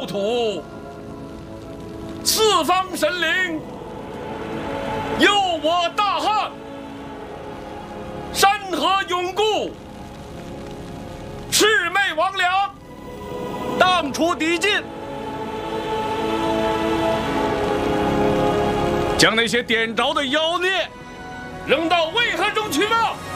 土，四方神灵佑我大汉，山河永固，魑魅魍魉荡除敌尽，将那些点着的妖孽扔到渭河中去吧！